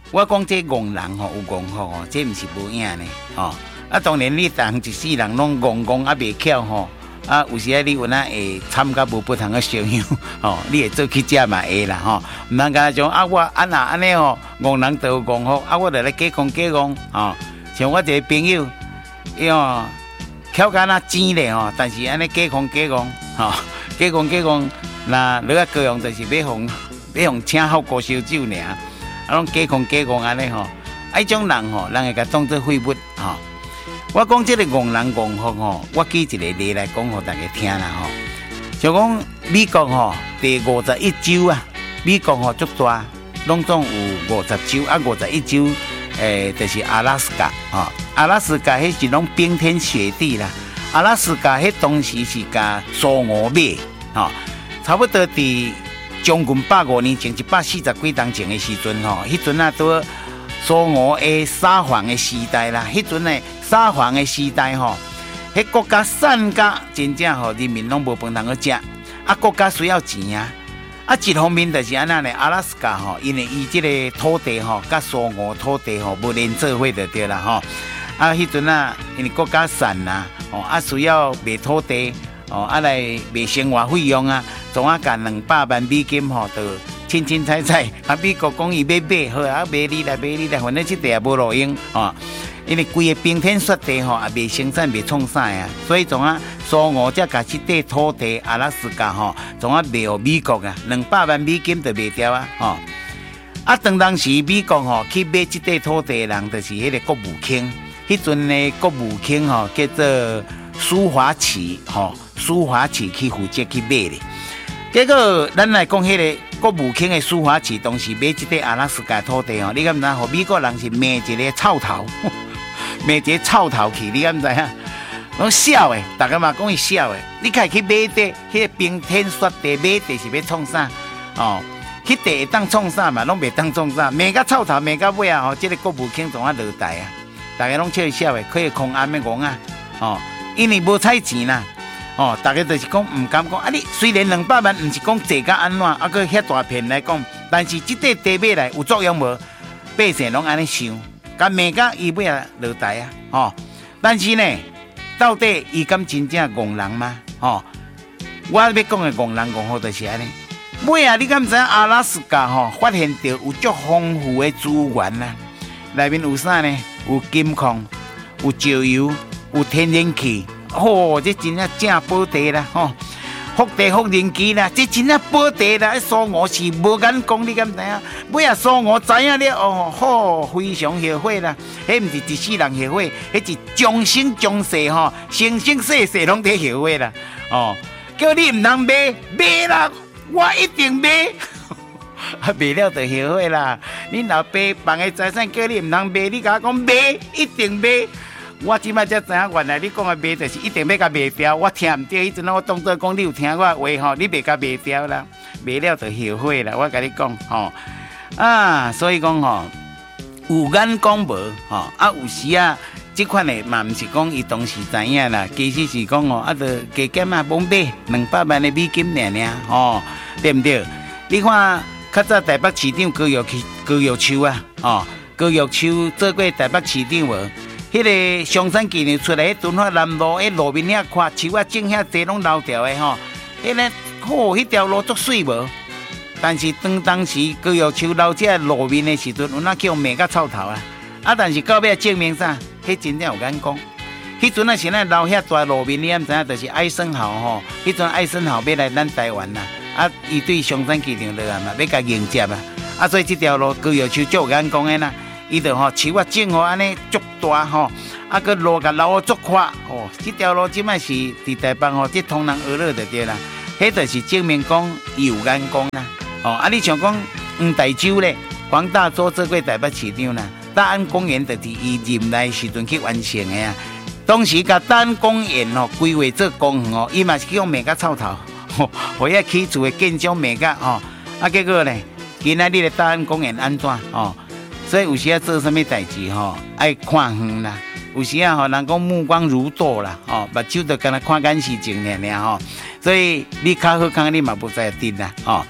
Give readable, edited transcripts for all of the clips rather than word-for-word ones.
我讲这戆人吼有戆福吼，这毋是无影呢吼。啊，当然你当一世人拢戆啊袂巧吼。啊，有时你有哪会参加无不同的烧香吼，你会做去食嘛会啦吼。毋通讲种啊，我安那安尼吼，戆人都有戆福啊，我就来假讲吼。像我一个朋友，伊吼巧甲那钱咧吼，但是安尼假讲吼，假讲，那你啊高阳就是要互请好高烧酒尔，啊拢假讲安尼吼。啊，种人吼，人会甲当做废物吼。我讲这个戆人戆福吼，我举一个例来讲，互大家听啦吼。就讲美国吼第51州啊，美国吼足大，拢总有50州啊，51州就是阿拉斯加吼。阿拉斯加迄是拢冰天雪地啦。阿拉斯加迄当时是甲苏俄买吼，差不多伫将近150年前，140几年前的时阵吼，迄阵啊都苏俄的沙皇的时代啦，迄阵呢。沙皇的时代吼，迄国家产甲真正吼，人民拢无饭通去食，啊国家需要钱啊，啊一方面就是安那呢，阿拉斯加吼，因为伊即个土地吼，甲苏俄土地吼无连做伙就对啦吼，啊迄阵啊，因为国家产啦，哦啊需要卖土地，哦啊来卖生活费用啊，总啊甲200万美金吼，就清彩，啊美国讲伊要买，好啊买你来，反正即地也无路用哦。因为规个冰天雪地吼，也未生产未创啥啊，所以从啊苏俄才甲即块土地阿拉斯加吼，从啊卖予美国啊，200万美金就卖掉啊吼。啊，当时美国吼去买即块土地的人，就是迄个国务卿，迄阵呢国务卿吼叫做苏华奇吼，苏华奇去负责去买的。结果咱来讲迄个国务卿的苏华奇，当时买即块阿拉斯加土地吼，你敢毋知？互美国人是卖一个臭头。卖一个臭头去，你敢唔知啊？拢笑诶，大家嘛讲伊笑诶。你开去买地，迄个冰天雪地买地是要创啥？哦，迄地会当创啥嘛？拢袂当创啥？卖甲臭头，卖甲尾啊！吼，即个国务卿总啊落台啊！大家拢笑伊笑诶，可以空安咩讲啊？哦，因为无采钱啦。哦，大家就是讲唔敢讲啊！你虽然200万，唔是讲济甲安怎，啊个遐大片来讲，但是即块地买来有作用无？百姓拢安尼想。甲卖甲伊尾啊落台啊，吼！但是呢，到底伊敢真正戆人吗？吼！我要讲的戆人戆福就是安尼。尾啊，你敢知阿拉斯加吼发现到有足丰富的资源啦？内面有啥呢？有金矿，有石油，有天然气，吼！这真正宝地啦，吼！福地福人机啦，这真正宝地啦！苏俄是无敢讲，你敢知影？尾啊，苏俄知影了哦，好，非常后悔啦！迄毋是一世人后悔，迄是终生终世吼，生生世世拢在后悔啦！哦，叫你唔通买啦，我一定买，卖了就后悔啦！你老爸放的财产叫你唔通买，你甲我讲买，一定买。我即摆才知影，原来你讲的卖就是一定要甲卖掉。我听唔到，迄阵我当作讲你有听我话吼，你袂甲卖掉啦，卖了就后悔啦。我甲你讲吼，啊，所以讲吼，有眼讲无吼，啊有时啊，即款的嘛毋是讲伊当时知影啦，其实是讲吼，啊，就加减啊，冇买200万的美金尔吼，对唔对？你看较早台北市长高玉秋啊，哦，高玉秋做过台北市长无？迄个上山纪念出来，迄敦化南路迄路面遐看树啊，种遐济拢老掉的吼。迄个好，迄条路足水无？但是当时高玉秋留这路面的时阵，有哪叫卖甲臭头啊？啊，但是到尾证明啥？迄真正有眼光。迄阵啊，是咱留遐大路面，你毋知影，就是艾森豪吼。迄阵艾森豪要来咱台湾啦，啊，伊对上山机场落来嘛，要甲迎接啊。啊，所以这条路高玉秋足有眼光的啦。伊就吼树啊种吼安尼足大吼，啊个路甲流足快哦。这条路即摆是伫台北吼，即通人学乐就对啦。迄就是证明讲伊有眼光啦。哦，啊你像讲黄大洲咧，黄大洲做过台北市长啦，大安公园就是伊任内时阵去完成的啊。当时甲大安公园吼规划做公园哦，伊嘛是去用卖甲臭头，吼，互遐起厝的建筑卖甲吼，啊结果咧，今仔日的大安公园安怎哦？所以有时啊做什么代志吼，爱看远啦。有时啊吼，人讲目光如舵啦，吼，目睭就敢若看眼事情尔吼。所以你较好看，你嘛不在定啦，吼。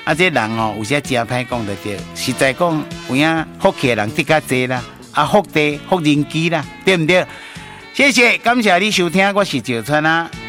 啊，这人哦，有些真歹讲就对，实在讲有影福气的人的确多啦，福地福人机啦，对不对？谢谢，感谢你收听，我是赵川啊。